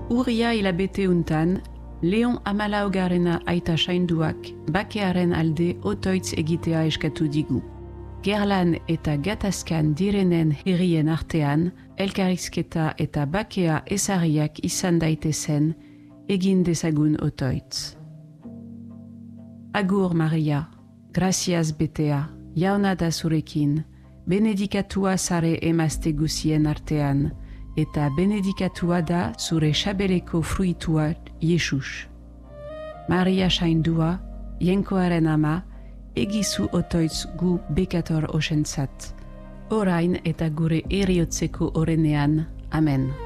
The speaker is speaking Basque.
Urria hilabete untan, Leon Hamalaugarrena aita sainduak bakearen alde otoitz egitea eskatu digu. Gerlan eta gatazkan direnen herrien artean, elkarrizketa eta bakea ezarriak izan daitezen, egin dezagun otoitz. Agur Maria, gracias betea, jauna da zurekin, benedikatua zare emazte guzien artean, eta benedikatua da zure sabeleko fruitua Jesus. Maria saindua, jenkoaren ama, egizu otoitz gu bekator osentzat. Orain eta gure eriotzeko orenean. Amen.